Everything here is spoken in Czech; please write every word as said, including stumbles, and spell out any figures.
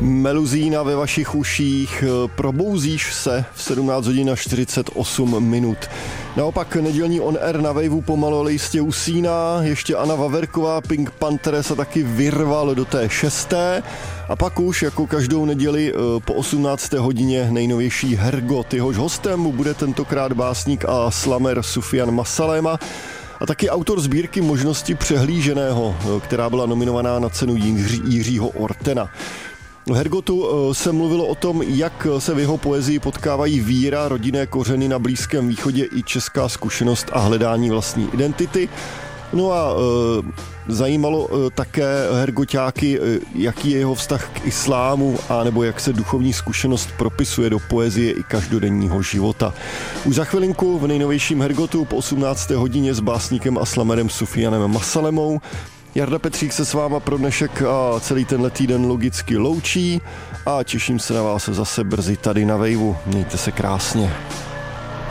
Meluzína ve vašich uších, probouzíš se v sedmnáct hodin a čtyřicet osm minut. Naopak nedělní On Air na Waveu pomalu ale jistě usíná, ještě Anna Vaverková, Pink Panther se taky vyrval do té šesté a pak už jako každou neděli po osmnácté hodině nejnovější Hergot. Jehož hostem bude tentokrát básník a slamer Soufiane Masalema a taky autor sbírky Možnosti přehlíženého, která byla nominovaná na cenu Jiří, Jiřího Ortena. V Hergotu se mluvilo o tom, jak se v jeho poezii potkávají víra, rodinné kořeny na Blízkém východě i česká zkušenost a hledání vlastní identity. No a e, zajímalo e, také hergoťáky, e, jaký je jeho vztah k islámu a nebo jak se duchovní zkušenost propisuje do poezie i každodenního života. Už za chvilinku v nejnovějším Hergotu po osmnácté hodině s básníkem a slamerem Soufianem Masalemou. Jarda Petřík se s váma pro dnešek a celý tenhle týden logicky loučí a těším se na vás zase brzy tady na Waveu. Mějte se krásně.